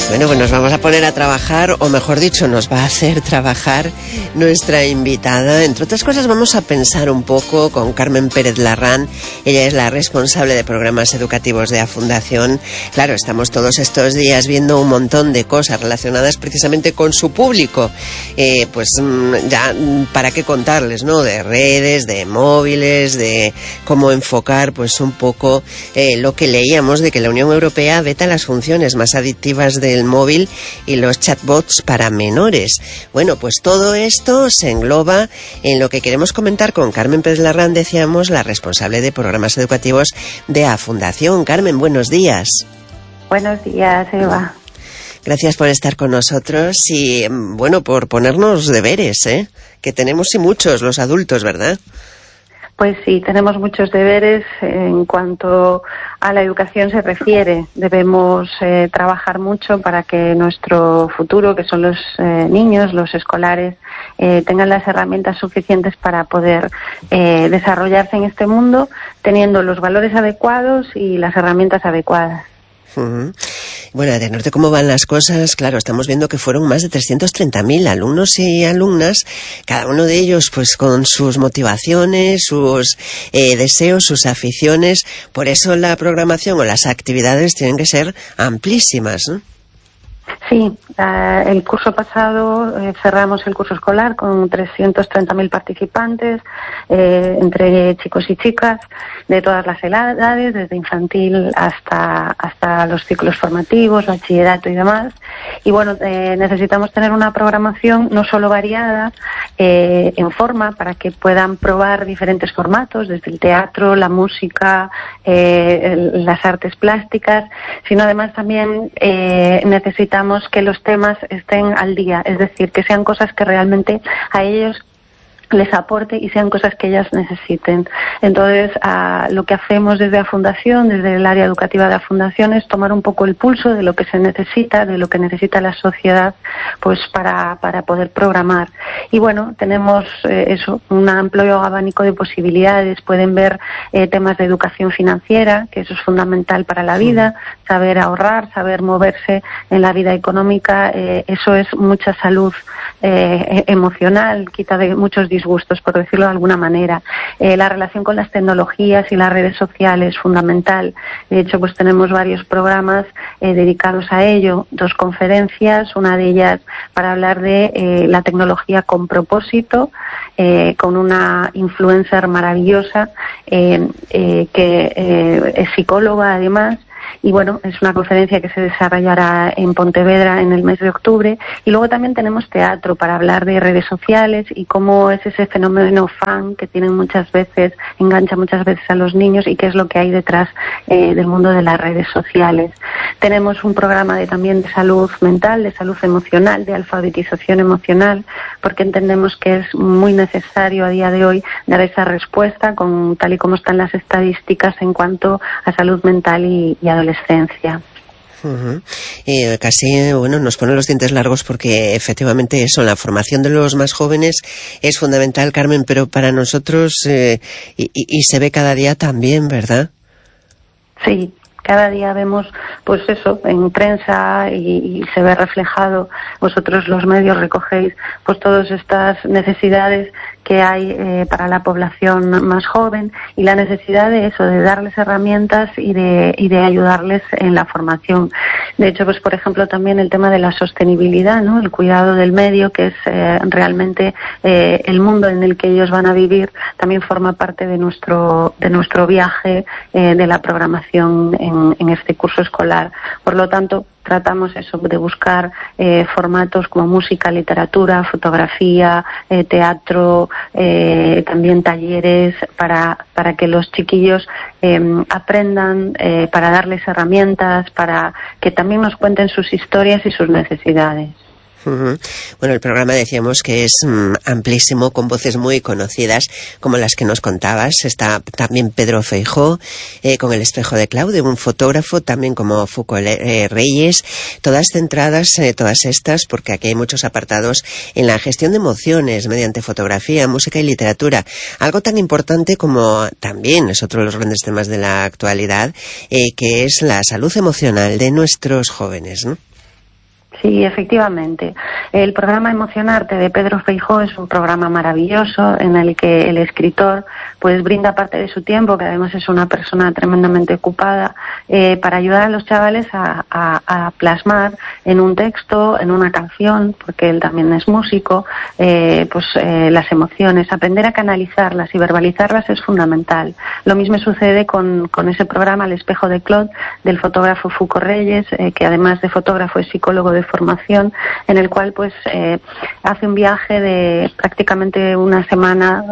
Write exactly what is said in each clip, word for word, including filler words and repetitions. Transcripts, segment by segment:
Bueno, pues nos vamos a poner a trabajar, o mejor dicho, nos va a hacer trabajar nuestra invitada. Entre otras cosas, vamos a pensar un poco con Carmen Pérez Larrán. Ella es la responsable de programas educativos de A Fundación. Claro, estamos todos estos días viendo un montón de cosas relacionadas precisamente con su público. Eh, pues ya, ¿para qué contarles, no? De redes, de móviles, de cómo enfocar, pues un poco eh, lo que leíamos de que la Unión Europea veta las funciones más adictivas del móvil y los chatbots para menores. Bueno, pues todo esto se engloba en lo que queremos comentar con Carmen Pérez Larrán, decíamos, la responsable de programas educativos de A Fundación. Carmen, buenos días. Buenos días, Eva. Gracias por estar con nosotros y, bueno, por ponernos deberes, ¿eh? Que tenemos y muchos los adultos, ¿verdad? Pues sí, tenemos muchos deberes en cuanto a la educación se refiere. Debemos eh, trabajar mucho para que nuestro futuro, que son los eh, niños, los escolares, eh, tengan las herramientas suficientes para poder eh, desarrollarse en este mundo, teniendo los valores adecuados y las herramientas adecuadas. Uh-huh. Bueno, de norte cómo van las cosas, claro, estamos viendo que fueron más de trescientos treinta mil alumnos y alumnas, cada uno de ellos pues con sus motivaciones, sus eh, deseos, sus aficiones. Por eso la programación o las actividades tienen que ser amplísimas, ¿no? Sí, uh, el curso pasado eh, cerramos el curso escolar con trescientos treinta mil participantes, eh, entre chicos y chicas de todas las edades, desde infantil hasta hasta los ciclos formativos, bachillerato y demás. Y bueno, eh, necesitamos tener una programación no solo variada eh, en forma para que puedan probar diferentes formatos, desde el teatro, la música, eh, el, las artes plásticas, sino además también eh, necesitamos que los temas estén al día, es decir, que sean cosas que realmente a ellos les aporte y sean cosas que ellas necesiten. Entonces, a, lo que hacemos desde la Fundación, desde el área educativa de la Fundación, es tomar un poco el pulso de lo que se necesita, de lo que necesita la sociedad, pues para, para poder programar. Y bueno, tenemos eh, eso, un amplio abanico de posibilidades. Pueden ver eh, temas de educación financiera, que eso es fundamental para la vida, saber ahorrar, saber moverse en la vida económica, eh, eso es mucha salud eh, emocional, quita de muchos disgustos, por decirlo de alguna manera. Eh, la relación con las tecnologías y las redes sociales es fundamental. De hecho, pues tenemos varios programas eh, dedicados a ello, dos conferencias, una de ellas para hablar de eh, la tecnología con propósito, eh, con una influencer maravillosa eh, eh, que eh, es psicóloga además. Y bueno, es una conferencia que se desarrollará en Pontevedra en el mes de octubre. Y luego también tenemos teatro para hablar de redes sociales y cómo es ese fenómeno fan que tienen muchas veces, engancha muchas veces a los niños y qué es lo que hay detrás eh, del mundo de las redes sociales. Tenemos un programa de, también de salud mental, de salud emocional, de alfabetización emocional, porque entendemos que es muy necesario a día de hoy dar esa respuesta con tal y como están las estadísticas en cuanto a salud mental y, y adolescencia. Uh-huh. Y casi, bueno, nos ponen los dientes largos porque efectivamente eso, la formación de los más jóvenes es fundamental, Carmen, pero para nosotros eh, y, y, y se ve cada día también, ¿verdad? Sí. Cada día vemos, pues eso, en prensa y, y se ve reflejado, vosotros los medios recogéis pues todas estas necesidades que hay eh, para la población más joven y la necesidad de eso, de darles herramientas y de, y de ayudarles en la formación. De hecho, pues por ejemplo también el tema de la sostenibilidad, ¿no? El cuidado del medio, que es eh, realmente eh, el mundo en el que ellos van a vivir, también forma parte de nuestro, de nuestro viaje eh, de la programación en, en este curso escolar. Por lo tanto, tratamos eso de buscar eh, formatos como música, literatura, fotografía, eh, teatro, eh, también talleres para para que los chiquillos eh, aprendan, eh, para darles herramientas, para que también nos cuenten sus historias y sus necesidades. Uh-huh. Bueno, el programa decíamos que es mm, amplísimo, con voces muy conocidas como las que nos contabas. Está también Pedro Feijóo eh, con El espejo de Claudio, un fotógrafo también como Foucault eh, Reyes, todas centradas, eh, todas estas, porque aquí hay muchos apartados en la gestión de emociones mediante fotografía, música y literatura. Algo tan importante como también es otro de los grandes temas de la actualidad, eh, que es la salud emocional de nuestros jóvenes, ¿no? Sí, efectivamente. El programa Emocionarte de Pedro Feijóo es un programa maravilloso en el que el escritor pues brinda parte de su tiempo, que además es una persona tremendamente ocupada, eh, para ayudar a los chavales a, a, a plasmar en un texto, en una canción, porque él también es músico, eh, pues eh, las emociones. Aprender a canalizarlas y verbalizarlas es fundamental. Lo mismo sucede con, con ese programa El espejo de Claude, del fotógrafo Foucault Reyes, eh, que además de fotógrafo es psicólogo de formación, en el cual pues eh, hace un viaje de prácticamente una semana,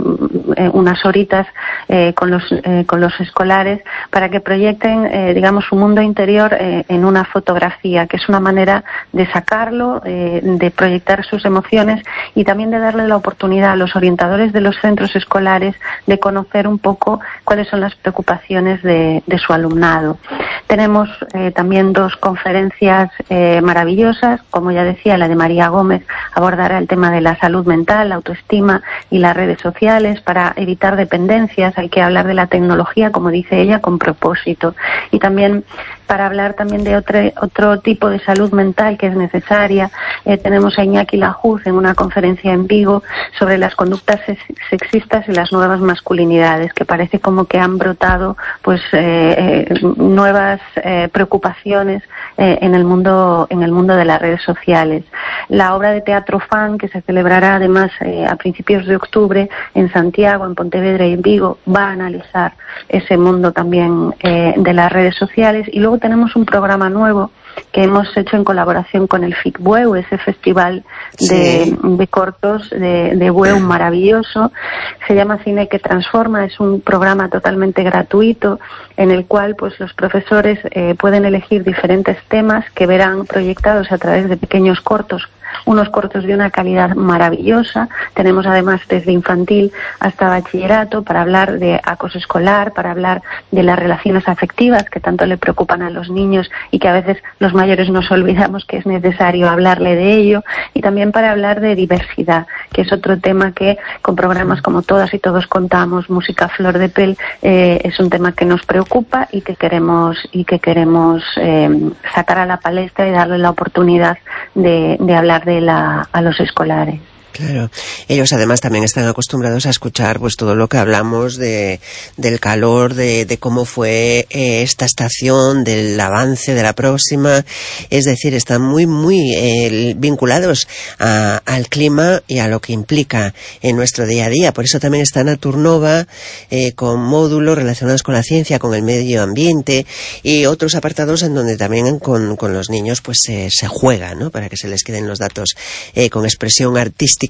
eh, unas horitas eh, con los eh, con los escolares para que proyecten eh, digamos su mundo interior eh, en una fotografía, que es una manera de sacarlo, eh, de proyectar sus emociones y también de darle la oportunidad a los orientadores de los centros escolares de conocer un poco cuáles son las preocupaciones de, de su alumnado. Tenemos eh, también dos conferencias eh, maravillosas, como ya decía, la de María Gómez abordará el tema de la salud mental, la autoestima y las redes sociales. Para evitar dependencias hay que hablar de la tecnología, como dice ella, con propósito. Y también para hablar también de otro, otro tipo de salud mental que es necesaria, eh, tenemos a Iñaki Lajuz en una conferencia en Vigo sobre las conductas sexistas y las nuevas masculinidades, que parece como que han brotado pues eh, eh, nuevas eh, preocupaciones eh, en el mundo en el mundo de las redes sociales. La obra de teatro Fan, que se celebrará además eh, a principios de octubre en Santiago, en Pontevedra y en Vigo, va a analizar ese mundo también eh, de las redes sociales. Y luego tenemos un programa nuevo que hemos hecho en colaboración con el F I C Bueu, ese festival de, sí. de cortos de, de Bueu maravilloso. Se llama Cine que Transforma, es un programa totalmente gratuito en el cual pues los profesores eh, pueden elegir diferentes temas que verán proyectados a través de pequeños cortos, unos cortos de una calidad maravillosa. Tenemos además desde infantil hasta bachillerato para hablar de acoso escolar, para hablar de las relaciones afectivas que tanto le preocupan a los niños y que a veces los mayores nos olvidamos que es necesario hablarle de ello, y también para hablar de diversidad, que es otro tema que con programas como Todas y Todos Contamos, Música Flor de Pel, eh, es un tema que nos preocupa y que queremos y que queremos eh, sacar a la palestra y darle la oportunidad de, de hablar de la, a los escolares. Claro, ellos además también están acostumbrados a escuchar pues todo lo que hablamos de del calor, de, de cómo fue eh, esta estación, del avance de la próxima, es decir, están muy muy eh, vinculados a, al clima y a lo que implica en nuestro día a día. Por eso también está Naturnova eh, con módulos relacionados con la ciencia, con el medio ambiente y otros apartados en donde también con, con los niños pues eh, se juega, ¿no? Para que se les queden los datos eh, con expresión artística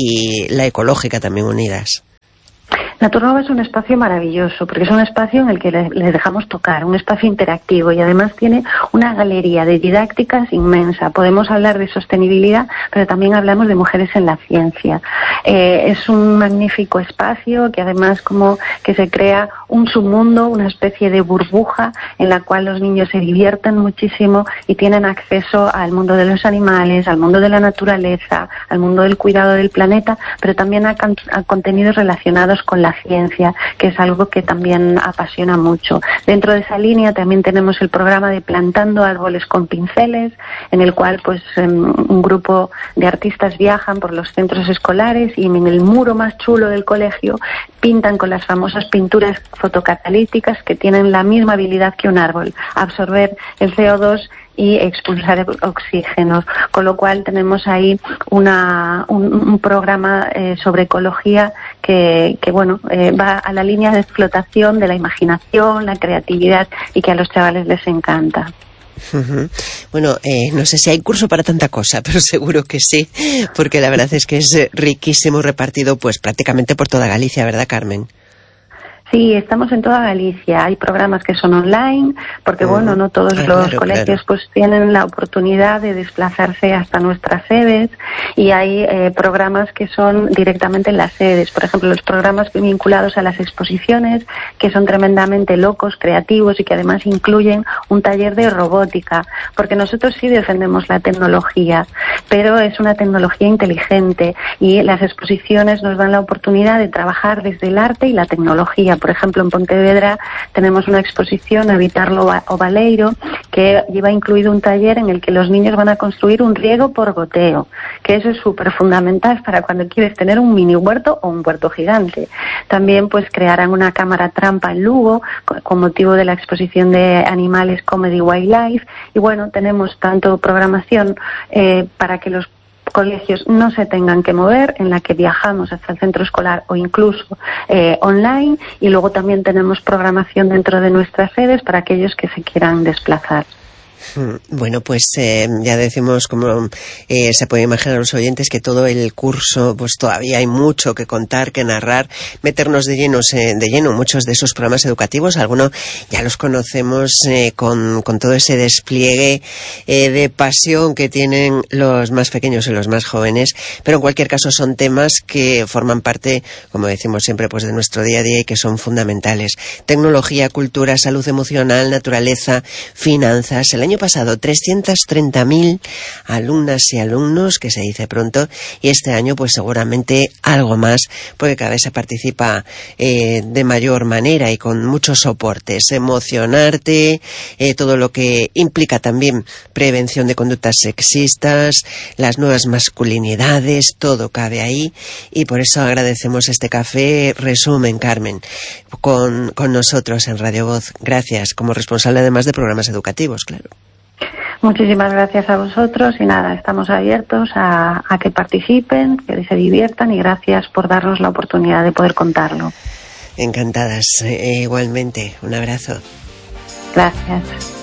y la ecológica también unidas. Naturnova es un espacio maravilloso porque es un espacio en el que les, les dejamos tocar, un espacio interactivo, y además tiene una galería de didácticas inmensa. Podemos hablar de sostenibilidad, pero también hablamos de mujeres en la ciencia. Eh, es un magnífico espacio que además como que se crea un submundo, una especie de burbuja en la cual los niños se divierten muchísimo y tienen acceso al mundo de los animales, al mundo de la naturaleza, al mundo del cuidado del planeta, pero también a, can- a contenidos relacionados con la la ciencia, que es algo que también apasiona mucho. Dentro de esa línea también tenemos el programa de Plantando Árboles con Pinceles, en el cual pues un grupo de artistas viajan por los centros escolares y en el muro más chulo del colegio pintan con las famosas pinturas fotocatalíticas que tienen la misma habilidad que un árbol, absorber el C O dos y expulsar oxígeno, con lo cual tenemos ahí una, un, un programa eh, sobre ecología que, que bueno, eh, va a la línea de explotación de la imaginación, la creatividad, y que a los chavales les encanta. Uh-huh. Bueno, eh, no sé si hay curso para tanta cosa, pero seguro que sí, porque la verdad es que es riquísimo, repartido pues prácticamente por toda Galicia, ¿verdad, Carmen? Sí, estamos en toda Galicia. Hay programas que son online, porque uh, bueno, no todos ah, los claro, colegios claro. pues tienen la oportunidad de desplazarse hasta nuestras sedes, y hay eh, programas que son directamente en las sedes. Por ejemplo, los programas vinculados a las exposiciones, que son tremendamente locos, creativos y que además incluyen un taller de robótica, porque nosotros sí defendemos la tecnología, pero es una tecnología inteligente, y las exposiciones nos dan la oportunidad de trabajar desde el arte y la tecnología, Mira, por ejemplo, en Pontevedra tenemos una exposición, Habitarlo o Baleiro, que lleva incluido un taller en el que los niños van a construir un riego por goteo, que eso es súper fundamental para cuando quieres tener un mini huerto o un huerto gigante. También pues crearán una cámara trampa en Lugo con, con motivo de la exposición de animales Comedy Wildlife, y bueno, tenemos tanto programación eh, para que los colegios no se tengan que mover, en la que viajamos hasta el centro escolar o incluso eh, online, y luego también tenemos programación dentro de nuestras sedes para aquellos que se quieran desplazar. Bueno, pues eh, ya decimos, como eh, se puede imaginar los oyentes, que todo el curso, pues todavía hay mucho que contar, que narrar, meternos de lleno, eh, de lleno muchos de esos programas educativos. Algunos ya los conocemos eh, con, con todo ese despliegue eh, de pasión que tienen los más pequeños y los más jóvenes, pero en cualquier caso son temas que forman parte, como decimos siempre, pues de nuestro día a día y que son fundamentales. Tecnología, cultura, salud emocional, naturaleza, finanzas. El año pasado trescientos treinta mil alumnas y alumnos, que se dice pronto, y este año pues seguramente algo más, porque cada vez se participa eh, de mayor manera y con muchos soportes. Emocionarte, eh, todo lo que implica también prevención de conductas sexistas, las nuevas masculinidades, todo cabe ahí, y por eso agradecemos este café resumen, Carmen, con, con nosotros en Radio Voz. Gracias, como responsable además de programas educativos, claro. Muchísimas gracias a vosotros y nada, estamos abiertos a, a que participen, que se diviertan, y gracias por darnos la oportunidad de poder contarlo. Encantadas, eh, igualmente. Un abrazo. Gracias.